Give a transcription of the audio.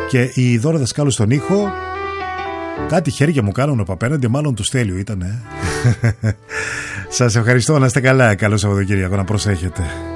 Και η Δώρα Δασκάλου στον ήχο. Κάτι χέρια μου κάνουν από απέναντι, μάλλον του Στέλιου ήτανε. Σας ευχαριστώ, να είστε καλά. Καλό Σαββατοκύριακο, να προσέχετε.